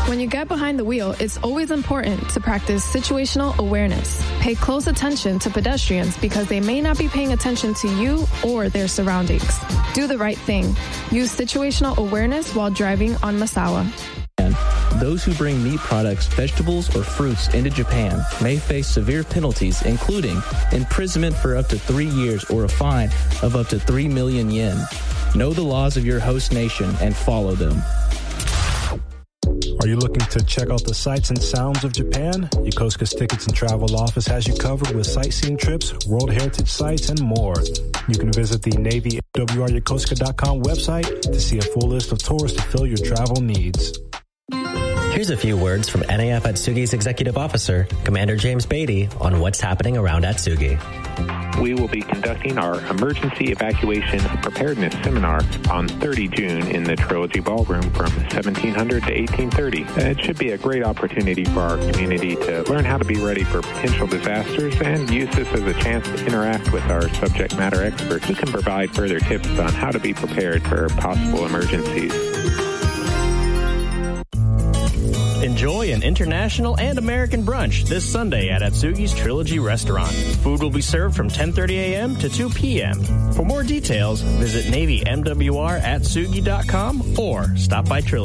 When you get behind the wheel, it's always important to practice situational awareness. Pay close attention to pedestrians because they may not be paying attention to you or their surroundings. Do the right thing. Use situational awareness while driving on Masawa. Those who bring meat products, vegetables, or fruits into Japan may face severe penalties, including imprisonment for up to 3 years or a fine of up to 3 million yen. Know the laws of your host nation and follow them. Are you looking to check out the sights and sounds of Japan? Yokosuka's Tickets and Travel Office has you covered with sightseeing trips, World Heritage sites, and more. You can visit the Navy WRYokosuka.com website to see a full list of tours to fill your travel needs. Here's a few words from NAF Atsugi's Executive Officer, Commander James Beatty, on what's happening around Atsugi. We will be conducting our Emergency Evacuation Preparedness Seminar on 30 June in the Trilogy Ballroom from 1700 to 1830. It should be a great opportunity for our community to learn how to be ready for potential disasters and use this as a chance to interact with our subject matter experts who can provide further tips on how to be prepared for possible emergencies. Enjoy an international and American brunch this Sunday at Atsugi's Trilogy Restaurant. Food will be served from 10:30 a.m. to 2 p.m. For more details, visit NavyMWR@Atsugi.com or stop by Trilogy.